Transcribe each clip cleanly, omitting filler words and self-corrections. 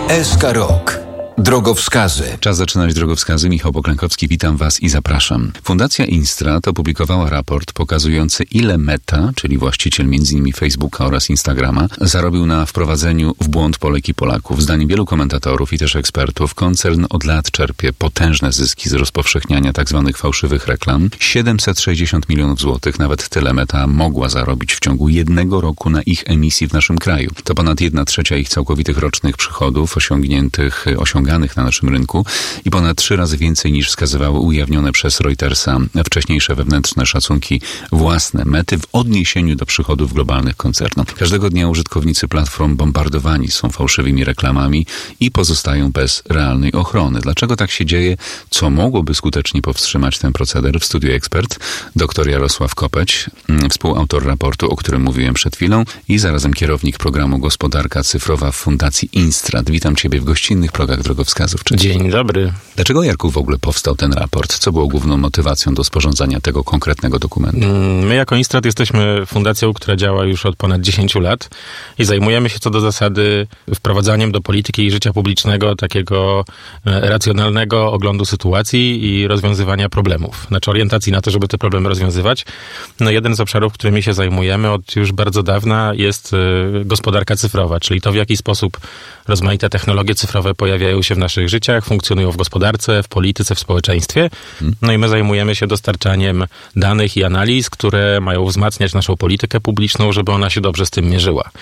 SK Rok. Drogowskazy. Czas zaczynać drogowskazy. Michał Poklękowski, witam Was i zapraszam. Fundacja Instrat opublikowała raport pokazujący, ile Meta, czyli właściciel m.in. Facebooka oraz Instagrama, zarobił na wprowadzeniu w błąd Polek i Polaków. Zdaniem wielu komentatorów i też ekspertów, koncern od lat czerpie potężne zyski z rozpowszechniania tzw. fałszywych reklam. 760 milionów złotych, nawet tyle Meta mogła zarobić w ciągu jednego roku na ich emisji w naszym kraju. To ponad 1/3 ich całkowitych rocznych przychodów osiąganych na naszym rynku i ponad 3 razy więcej niż wskazywały ujawnione przez Reutersa wcześniejsze wewnętrzne szacunki własne Mety w odniesieniu do przychodów globalnych koncernu. Każdego dnia użytkownicy platform bombardowani są fałszywymi reklamami i pozostają bez realnej ochrony. Dlaczego tak się dzieje? Co mogłoby skutecznie powstrzymać ten proceder? W studiu ekspert dr Jarosław Kopeć, współautor raportu, o którym mówiłem przed chwilą i zarazem kierownik programu Gospodarka Cyfrowa w Fundacji Instrat. Witam Ciebie w gościnnych progach drogowskazów. Cześć. Dzień dobry. Dlaczego, Jarku, w ogóle powstał ten raport? Co było główną motywacją do sporządzania tego konkretnego dokumentu? My jako Instrat jesteśmy fundacją, która działa już od ponad 10 lat i zajmujemy się co do zasady wprowadzaniem do polityki i życia publicznego takiego racjonalnego oglądu sytuacji i rozwiązywania problemów. Znaczy orientacji na to, żeby te problemy rozwiązywać. No jeden z obszarów, którymi się zajmujemy od już bardzo dawna jest gospodarka cyfrowa, czyli to, w jaki sposób rozmaite technologie cyfrowe pojawiają się w naszych życiach, funkcjonują w gospodarce, w polityce, w społeczeństwie. No i my zajmujemy się dostarczaniem danych i analiz, które mają wzmacniać naszą politykę publiczną, żeby ona się dobrze z tym mierzyła.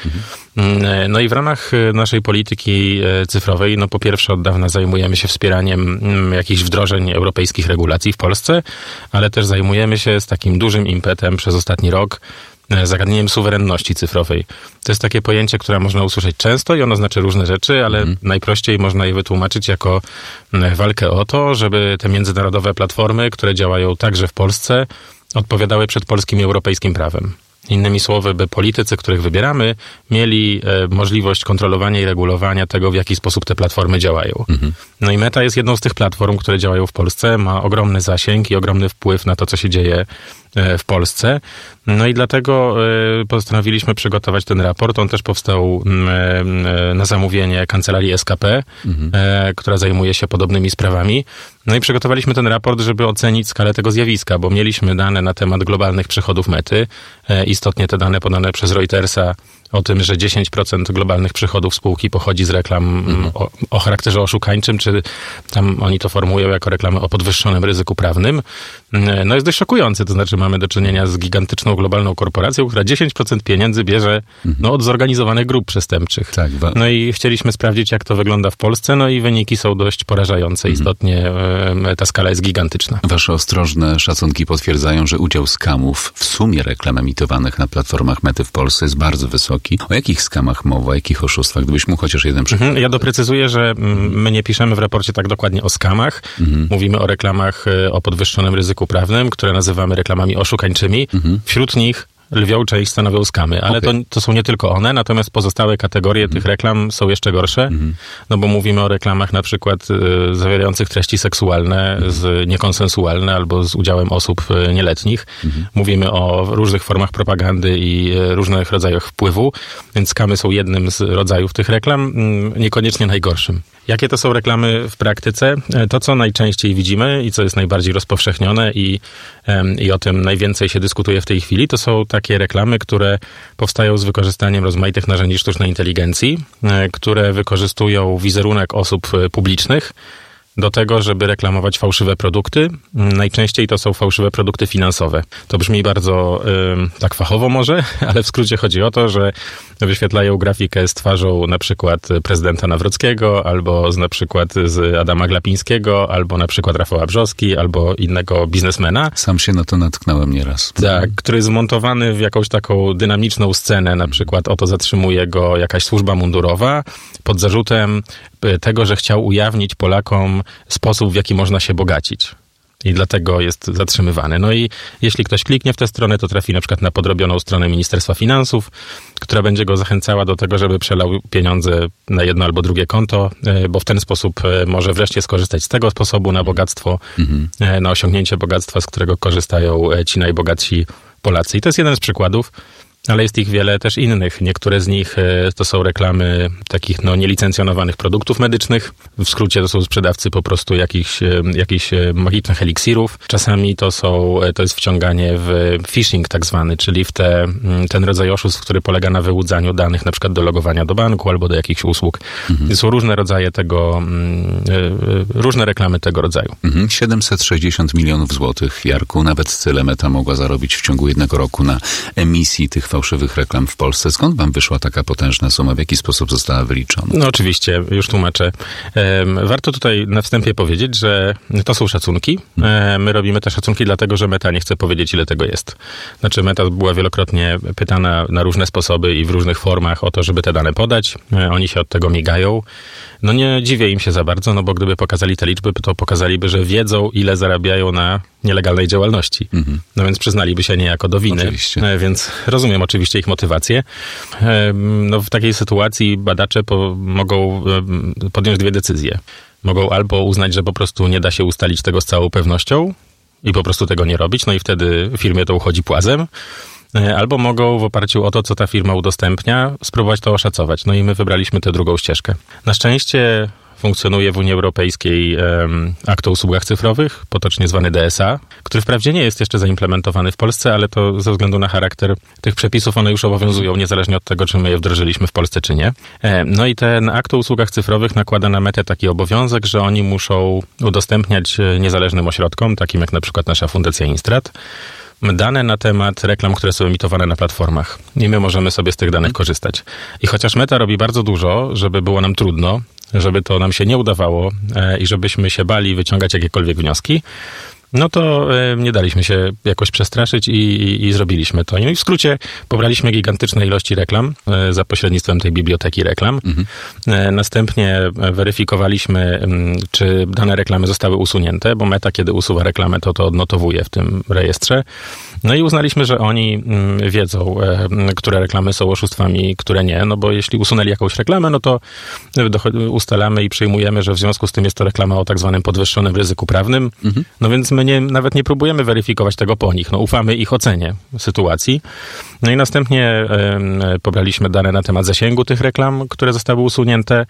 No i w ramach naszej polityki cyfrowej, no po pierwsze od dawna zajmujemy się wspieraniem jakichś wdrożeń europejskich regulacji w Polsce, ale też zajmujemy się z takim dużym impetem przez ostatni rok zagadnieniem suwerenności cyfrowej. To jest takie pojęcie, które można usłyszeć często i ono znaczy różne rzeczy, ale najprościej można je wytłumaczyć jako walkę o to, żeby te międzynarodowe platformy, które działają także w Polsce, odpowiadały przed polskim i europejskim prawem. Innymi słowy, by politycy, których wybieramy, mieli możliwość kontrolowania i regulowania tego, w jaki sposób te platformy działają. No i Meta jest jedną z tych platform, które działają w Polsce, ma ogromny zasięg i ogromny wpływ na to, co się dzieje w Polsce. No i dlatego postanowiliśmy przygotować ten raport. On też powstał na zamówienie kancelarii SKP, która zajmuje się podobnymi sprawami. No i przygotowaliśmy ten raport, żeby ocenić skalę tego zjawiska, bo mieliśmy dane na temat globalnych przychodów Mety. Istotnie te dane podane przez Reutersa o tym, że 10% globalnych przychodów spółki pochodzi z reklam o charakterze oszukańczym, czy tam oni to formułują jako reklamy o podwyższonym ryzyku prawnym. No jest dość szokujące, to znaczy mamy do czynienia z gigantyczną globalną korporacją, która 10% pieniędzy bierze od zorganizowanych grup przestępczych. Tak, no i chcieliśmy sprawdzić, jak to wygląda w Polsce, no i wyniki są dość porażające. Istotnie ta skala jest gigantyczna. Wasze ostrożne szacunki potwierdzają, że udział skamów w sumie reklam emitowanych na platformach Mety w Polsce jest bardzo wysoki. O jakich skamach mowa, o jakich oszustwach? Gdybyś mógł chociaż jeden przykład. Ja doprecyzuję, że my nie piszemy w raporcie tak dokładnie o skamach. Mówimy o reklamach o podwyższonym ryzyku prawnym, które nazywamy reklamami oszukańczymi. Wśród nich lwią część stanowią skamy, ale to są nie tylko one, natomiast pozostałe kategorie tych reklam są jeszcze gorsze, no bo mówimy o reklamach na przykład zawierających treści seksualne, niekonsensualne albo z udziałem osób nieletnich. Mówimy o różnych formach propagandy i różnych rodzajach wpływu, więc skamy są jednym z rodzajów tych reklam, niekoniecznie najgorszym. Jakie to są reklamy w praktyce? To, co najczęściej widzimy i co jest najbardziej rozpowszechnione i o tym najwięcej się dyskutuje w tej chwili, to są takie reklamy, które powstają z wykorzystaniem rozmaitych narzędzi sztucznej inteligencji, które wykorzystują wizerunek osób publicznych do tego, żeby reklamować fałszywe produkty. Najczęściej to są fałszywe produkty finansowe. To brzmi bardzo tak fachowo może, ale w skrócie chodzi o to, że wyświetlają grafikę z twarzą na przykład prezydenta Nawrockiego, albo na przykład z Adama Glapińskiego, albo na przykład Rafała Brzoski, albo innego biznesmena. Sam się na to natknąłem nieraz. Tak, który jest zmontowany w jakąś taką dynamiczną scenę, na przykład oto zatrzymuje go jakaś służba mundurowa pod zarzutem tego, że chciał ujawnić Polakom sposób, w jaki można się bogacić. I dlatego jest zatrzymywany. No i jeśli ktoś kliknie w tę stronę, to trafi na przykład na podrobioną stronę Ministerstwa Finansów, która będzie go zachęcała do tego, żeby przelał pieniądze na jedno albo drugie konto, bo w ten sposób może wreszcie skorzystać z tego sposobu na bogactwo, na osiągnięcie bogactwa, z którego korzystają ci najbogatsi Polacy. I to jest jeden z przykładów. ale jest ich wiele też innych. Niektóre z nich to są reklamy takich nielicencjonowanych produktów medycznych. W skrócie to są sprzedawcy po prostu jakichś magicznych eliksirów. Czasami to jest wciąganie w phishing tak zwany, czyli w ten rodzaj oszustw, który polega na wyłudzaniu danych, na przykład do logowania do banku albo do jakichś usług. Są różne rodzaje różne reklamy tego rodzaju. 760 milionów złotych, Jarku, nawet tyle Meta mogła zarobić w ciągu jednego roku na emisji tych fałszywych reklam w Polsce. Skąd wam wyszła taka potężna suma? W jaki sposób została wyliczona? No oczywiście, już tłumaczę. Warto tutaj na wstępie powiedzieć, że to są szacunki. My robimy te szacunki dlatego, że Meta nie chce powiedzieć, ile tego jest. Znaczy Meta była wielokrotnie pytana na różne sposoby i w różnych formach o to, żeby te dane podać. Oni się od tego migają. No nie dziwię im się za bardzo, bo gdyby pokazali te liczby, to pokazaliby, że wiedzą, ile zarabiają na nielegalnej działalności. No więc przyznaliby się niejako do winy. Oczywiście. Więc rozumiem oczywiście ich motywację. No w takiej sytuacji badacze mogą podjąć dwie decyzje. Mogą albo uznać, że po prostu nie da się ustalić tego z całą pewnością i po prostu tego nie robić, no i wtedy firmie to uchodzi płazem. Albo mogą w oparciu o to, co ta firma udostępnia, spróbować to oszacować. No i my wybraliśmy tę drugą ścieżkę. Na szczęście funkcjonuje w Unii Europejskiej akt o usługach cyfrowych, potocznie zwany DSA, który wprawdzie nie jest jeszcze zaimplementowany w Polsce, ale to ze względu na charakter tych przepisów one już obowiązują, niezależnie od tego, czy my je wdrożyliśmy w Polsce, czy nie. No i ten akt o usługach cyfrowych nakłada na Metę taki obowiązek, że oni muszą udostępniać niezależnym ośrodkom, takim jak na przykład nasza Fundacja Instrat, dane na temat reklam, które są emitowane na platformach. I my możemy sobie z tych danych korzystać. I chociaż Meta robi bardzo dużo, żeby było nam trudno, żeby to nam się nie udawało i żebyśmy się bali wyciągać jakiekolwiek wnioski, no to nie daliśmy się jakoś przestraszyć i zrobiliśmy to. No i w skrócie pobraliśmy gigantyczne ilości reklam za pośrednictwem tej biblioteki reklam. Następnie weryfikowaliśmy, czy dane reklamy zostały usunięte, bo Meta, kiedy usuwa reklamę, to odnotowuje w tym rejestrze. No i uznaliśmy, że oni wiedzą, które reklamy są oszustwami, które nie, no bo jeśli usunęli jakąś reklamę, no to ustalamy i przyjmujemy, że w związku z tym jest to reklama o tak zwanym podwyższonym ryzyku prawnym. No więc my nawet nie próbujemy weryfikować tego po nich. No ufamy ich ocenie sytuacji. No i następnie pobraliśmy dane na temat zasięgu tych reklam, które zostały usunięte.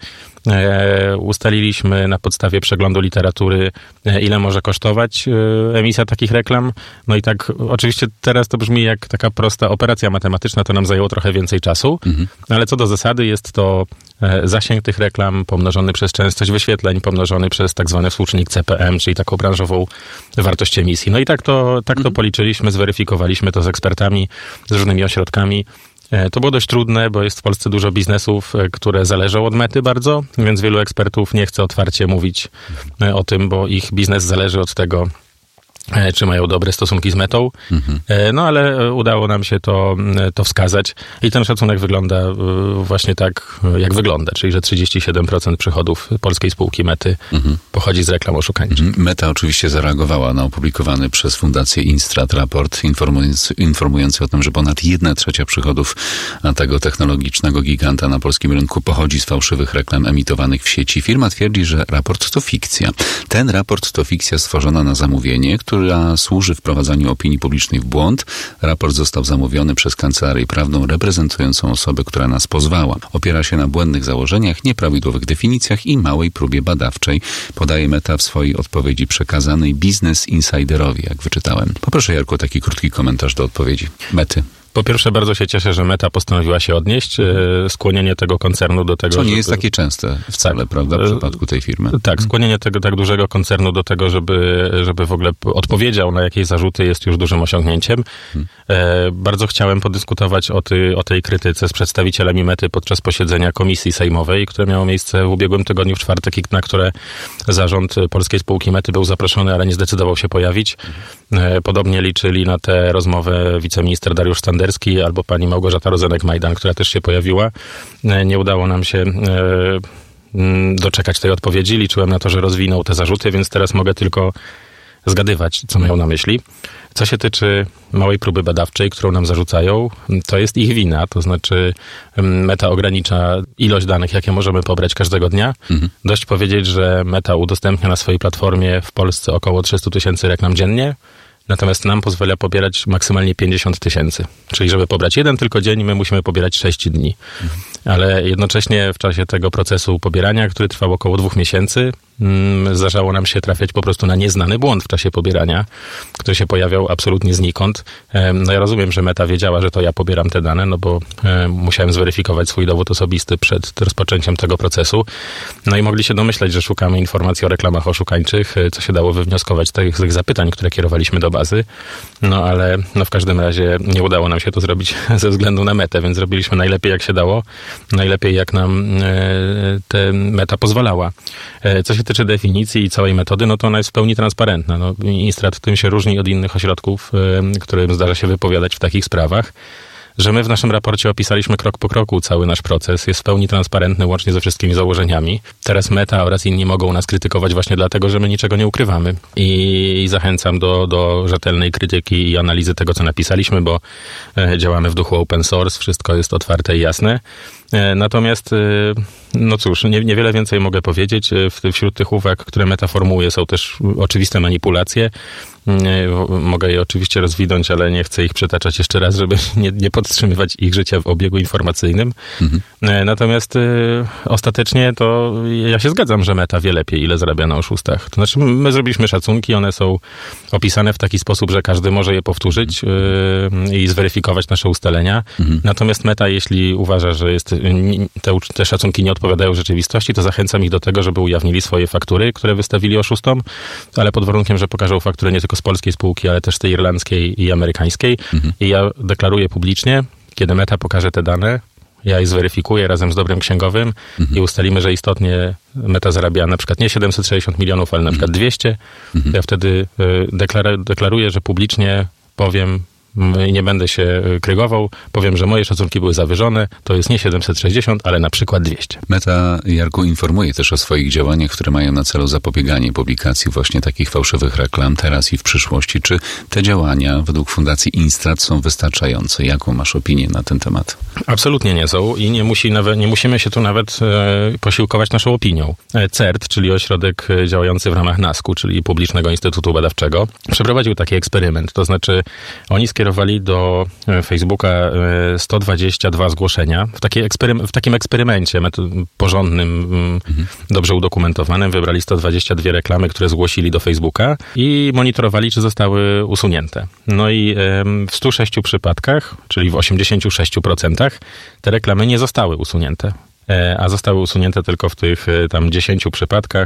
Ustaliliśmy na podstawie przeglądu literatury, ile może kosztować emisja takich reklam. No i tak oczywiście teraz to brzmi jak taka prosta operacja matematyczna, to nam zajęło trochę więcej czasu, ale co do zasady jest to zasięg tych reklam pomnożony przez częstość wyświetleń, pomnożony przez tak zwany współczynnik CPM, czyli taką branżową wartość emisji. No i tak to policzyliśmy, zweryfikowaliśmy to z ekspertami, z różnymi ośrodkami. To było dość trudne, bo jest w Polsce dużo biznesów, które zależą od Mety bardzo, więc wielu ekspertów nie chce otwarcie mówić o tym, bo ich biznes zależy od tego, czy mają dobre stosunki z Metą. No ale udało nam się to wskazać i ten szacunek wygląda właśnie tak, jak wygląda, czyli że 37% przychodów polskiej spółki Mety pochodzi z reklam oszukańczych. Meta oczywiście zareagowała na opublikowany przez Fundację Instrat raport informujący o tym, że ponad 1/3 przychodów tego technologicznego giganta na polskim rynku pochodzi z fałszywych reklam emitowanych w sieci. Firma twierdzi, że raport to fikcja. Ten raport to fikcja stworzona na zamówienie, która służy wprowadzaniu opinii publicznej w błąd. Raport został zamówiony przez kancelarię prawną reprezentującą osobę, która nas pozwała. Opiera się na błędnych założeniach, nieprawidłowych definicjach i małej próbie badawczej, podaje Meta w swojej odpowiedzi przekazanej Business Insiderowi, jak wyczytałem. Poproszę, Jarku, o taki krótki komentarz do odpowiedzi Mety. Po pierwsze, bardzo się cieszę, że Meta postanowiła się odnieść. Skłonienie tego koncernu do tego... Co nie jest takie częste wcale, prawda, w przypadku tej firmy? Tak, skłonienie tego tak dużego koncernu do tego, żeby w ogóle odpowiedział na jakieś zarzuty, jest już dużym osiągnięciem. Bardzo chciałem podyskutować o tej krytyce z przedstawicielami Mety podczas posiedzenia Komisji Sejmowej, które miało miejsce w ubiegłym tygodniu w czwartek i na które zarząd polskiej spółki Mety był zaproszony, ale nie zdecydował się pojawić. Podobnie liczyli na tę rozmowę wiceminister Dariusz Standerski albo pani Małgorzata Rozenek-Majdan, która też się pojawiła. Nie udało nam się doczekać tej odpowiedzi. Liczyłem na to, że rozwiną te zarzuty, więc teraz mogę tylko zgadywać, co mają na myśli. Co się tyczy małej próby badawczej, którą nam zarzucają, to jest ich wina. To znaczy Meta ogranicza ilość danych, jakie możemy pobrać każdego dnia. Dość powiedzieć, że Meta udostępnia na swojej platformie w Polsce około 300 000 reklam dziennie. natomiast nam pozwala pobierać maksymalnie 50 000. Czyli żeby pobrać jeden tylko dzień, my musimy pobierać 6 dni. Ale jednocześnie w czasie tego procesu pobierania, który trwał około 2 miesięcy, zdarzało nam się trafiać po prostu na nieznany błąd w czasie pobierania, który się pojawiał absolutnie znikąd. No ja rozumiem, że Meta wiedziała, że to ja pobieram te dane, no bo musiałem zweryfikować swój dowód osobisty przed rozpoczęciem tego procesu. No i mogli się domyśleć, że szukamy informacji o reklamach oszukańczych, co się dało wywnioskować z tych zapytań, które kierowaliśmy do bazy. No ale w każdym razie nie udało nam się to zrobić ze względu na Metę, więc zrobiliśmy najlepiej jak się dało, najlepiej jak nam te Meta pozwalała. Co się tyczy definicji i całej metody, no to ona jest w pełni transparentna. No, Instrat tym się różni od innych ośrodków, którym zdarza się wypowiadać w takich sprawach, że my w naszym raporcie opisaliśmy krok po kroku cały nasz proces, jest w pełni transparentny łącznie ze wszystkimi założeniami. Teraz Meta oraz inni mogą nas krytykować właśnie dlatego, że my niczego nie ukrywamy. I zachęcam do rzetelnej krytyki i analizy tego, co napisaliśmy, bo działamy w duchu open source, wszystko jest otwarte i jasne. Natomiast, no cóż, niewiele więcej mogę powiedzieć. Wśród tych uwag, które Meta formułuje, są też oczywiste manipulacje. Mogę je oczywiście rozwinąć, ale nie chcę ich przytaczać jeszcze raz, żeby nie podtrzymywać ich życia w obiegu informacyjnym. Natomiast ostatecznie to ja się zgadzam, że Meta wie lepiej, ile zarabia na oszustach. To znaczy, my zrobiliśmy szacunki, one są opisane w taki sposób, że każdy może je powtórzyć i zweryfikować nasze ustalenia. Natomiast Meta, jeśli uważa, że te szacunki nie odpowiadają rzeczywistości, to zachęcam ich do tego, żeby ujawnili swoje faktury, które wystawili oszustom, ale pod warunkiem, że pokażą faktury nie tylko z polskiej spółki, ale też z tej irlandzkiej i amerykańskiej. I ja deklaruję publicznie, kiedy Meta pokaże te dane, ja je zweryfikuję razem z dobrym księgowym i ustalimy, że istotnie Meta zarabia na przykład nie 760 milionów, ale na przykład 200. Ja wtedy deklaruję, że publicznie powiem, nie będę się krygował, powiem, że moje szacunki były zawyżone, to jest nie 760, ale na przykład 200. Meta, Jarku, informuje też o swoich działaniach, które mają na celu zapobieganie publikacji właśnie takich fałszywych reklam teraz i w przyszłości. Czy te działania według Fundacji Instrat są wystarczające? Jaką masz opinię na ten temat? Absolutnie nie są i nie musimy się tu nawet posiłkować naszą opinią. CERT, czyli ośrodek działający w ramach NASK-u, czyli Publicznego Instytutu Badawczego, przeprowadził taki eksperyment, to znaczy oni skierowali do Facebooka 122 zgłoszenia. W takim eksperymencie porządnym, dobrze udokumentowanym, wybrali 122 reklamy, które zgłosili do Facebooka i monitorowali, czy zostały usunięte. No i w 106 przypadkach, czyli w 86%, te reklamy nie zostały usunięte. A zostały usunięte tylko w tych tam 10 przypadkach,